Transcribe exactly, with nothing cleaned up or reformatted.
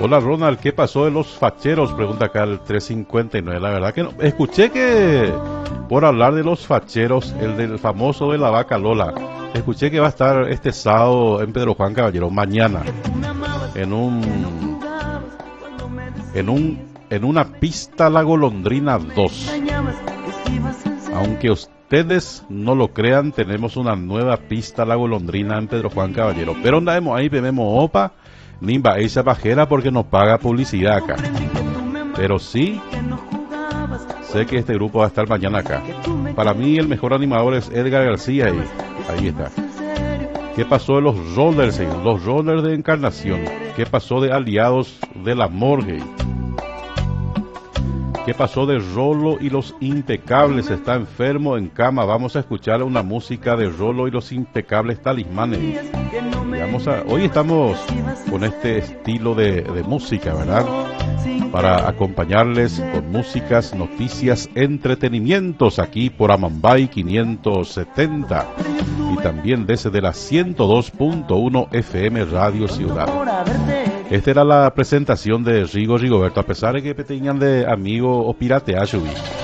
Hola Ronald, ¿qué pasó de los facheros? Pregunta acá el trescientos cincuenta y nueve. La verdad que no. Escuché que, por hablar de los facheros, el del famoso de la vaca Lola, escuché que va a estar este sábado en Pedro Juan Caballero, mañana, en un, en un, en una pista La Golondrina dos. Aunque ustedes no lo crean, tenemos una nueva pista La Golondrina en Pedro Juan Caballero. Pero andamos ahí, vemos opa, nimba esa bajera porque nos paga publicidad acá. Pero sí, sé que este grupo va a estar mañana acá. Para mí el mejor animador es Edgar García y ahí está. ¿Qué pasó de los Rollers? Los Rollers de Encarnación. ¿Qué pasó de Aliados de la Morgue? ¿Qué pasó de Rolo y los Impecables? Está enfermo en cama. Vamos a escuchar una música de Rolo y los Impecables Talismanes. Y vamos a, hoy estamos con este estilo de, de música, ¿verdad? Para acompañarles con músicas, noticias, entretenimientos aquí por Amambay quinientos setenta y también desde la ciento dos punto uno F M Radio Ciudad. Esta era la presentación de Rigo Rigoberto, a pesar de que tenían de amigo o piratea, subí.